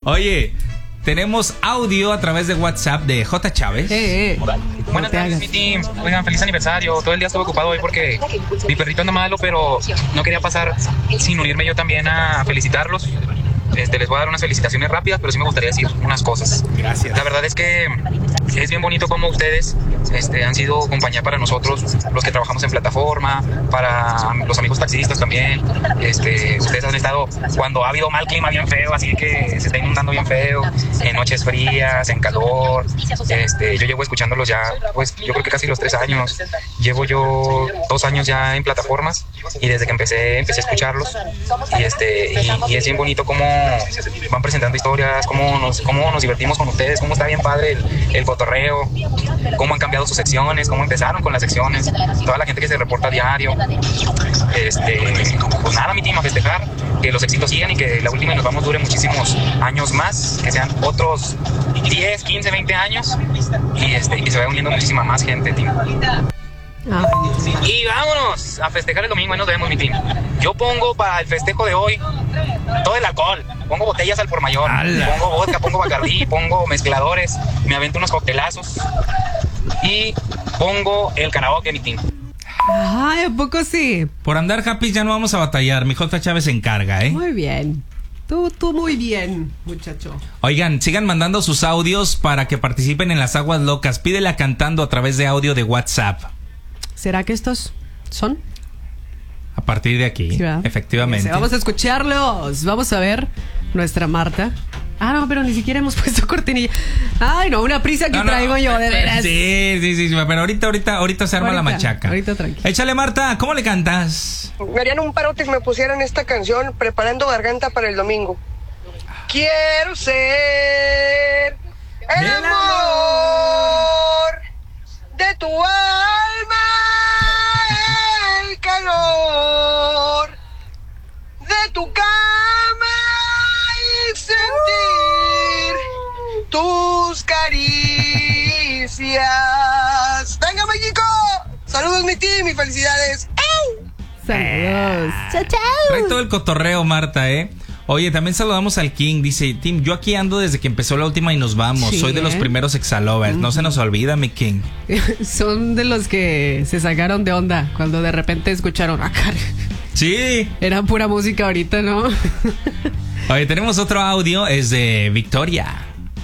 Oye, tenemos audio a través de WhatsApp de J. Chávez. Buenas tardes, mi team. Oigan, feliz aniversario. Todo el día estuve ocupado hoy porque mi perrito anda malo, pero no quería pasar sin unirme yo también a felicitarlos. Les voy a dar unas felicitaciones rápidas, pero sí me gustaría decir unas cosas. Gracias. La verdad es que es bien bonito como ustedes han sido compañía para nosotros, los que trabajamos en plataforma, para los amigos taxistas también. Ustedes han estado cuando ha habido mal clima bien feo, así que se está inundando bien feo, en noches frías, en calor. Yo llevo escuchándolos ya, pues yo creo que casi los 3 años. Llevo yo 2 años ya en plataformas y desde que empecé a escucharlos. Y es bien bonito cómo van presentando historias, cómo nos divertimos con ustedes, cómo está bien padre el cotorreo, cómo han cambiado sus secciones, cómo empezaron con las secciones, toda la gente que se reporta a diario. Pues nada, mi team, a festejar, que los éxitos sigan y que la última y nos vamos dure muchísimos años más, que sean otros 10, 15, 20 años y que se vaya uniendo muchísima más gente, team. Y vámonos a festejar el domingo, ahí nos vemos, mi team. Yo pongo para el festejo de hoy todo el alcohol, pongo botellas al por mayor, pongo vodka, pongo bacardí, pongo mezcladores, me avento unos coctelazos y pongo el karaoke, mi team. Ay, ¿a poco sí? Por andar happy ya no vamos a batallar, mi J. Chávez se encarga, ¿eh? Muy bien. Tú muy bien, muchacho. Oigan, sigan mandando sus audios para que participen en las aguas locas. Pídela cantando a través de audio de WhatsApp. ¿Será que estos son? A partir de aquí, sí, efectivamente. Vamos a escucharlos. Vamos a ver nuestra Marta. Ah, no, pero ni siquiera hemos puesto cortinilla. Ay, no, una prisa que traigo yo, de veras. Sí, pero ahorita se arma la machaca. Ahorita tranquilo. Échale, Marta, ¿cómo le cantas? Me harían un parote si me pusieran esta canción preparando garganta para el domingo. Quiero ser el amor de tu alma, el calor de tu cama y sentir tus caricias. ¡Venga, México! Saludos, mi team, y felicidades. Saludos. Chao, chao. Trae todo el cotorreo, Marta, ¿eh? Oye, también saludamos al King. Dice, Tim, yo aquí ando desde que empezó la última y nos vamos. Sí, soy de los primeros exalovers. No se nos olvida, mi King. Son de los que se sacaron de onda cuando de repente escucharon acá. Sí. Era pura música ahorita, ¿no? Oye, tenemos otro audio. Es de Victoria.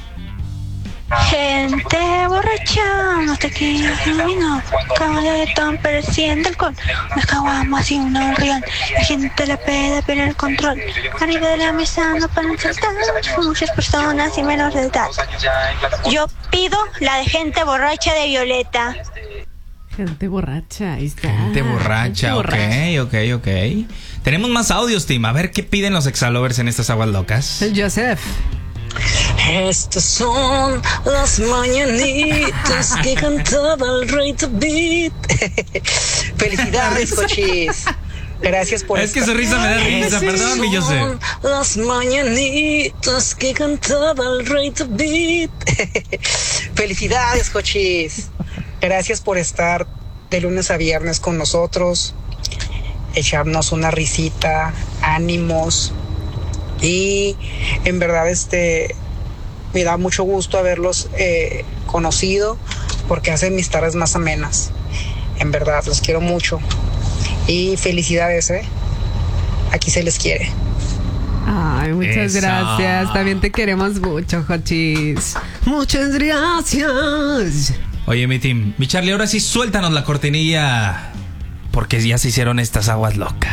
Gente borracha, no te quedes, no, caballero, pero siente alcohol. Nos caguamos y uno rían. La gente le pide el control. Arriba de la mesa no paran saltar. Muchas personas y menores de edad. Yo pido la de gente borracha de Violeta. Gente borracha, ahí está. Gente borracha, ok. Tenemos más audios, Tim. A ver qué piden los exalovers en estas aguas locas. El Joseph. Estas son las mañanitas que cantaba el rey David. Felicidades, cochis. Gracias por Es que su risa me da risa, perdón, mi Joseph. Las mañanitas que cantaba el rey David. Felicidades, cochis. Gracias por estar de lunes a viernes con nosotros, echarnos una risita, ánimos. Y en verdad me da mucho gusto haberlos conocido porque hacen mis tardes más amenas. En verdad, los quiero mucho. Y felicidades, aquí se les quiere. Ay, muchas gracias. También te queremos mucho, Jochis. Muchas gracias. Oye, mi team, mi Charlie, ahora sí suéltanos la cortinilla porque ya se hicieron estas aguas locas.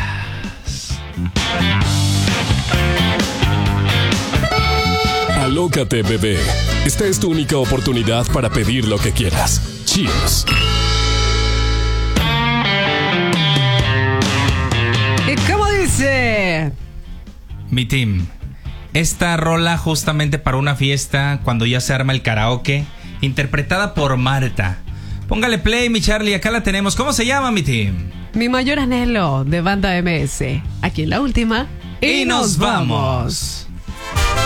Alócate, bebé. Esta es tu única oportunidad para pedir lo que quieras. Cheers. ¿Y cómo dice? Mi team, esta rola justamente para una fiesta cuando ya se arma el karaoke, interpretada por Marta. Póngale play, mi Charlie, acá la tenemos. ¿Cómo se llama, mi team? Mi mayor anhelo, de Banda MS. Aquí en la última. Y nos vamos.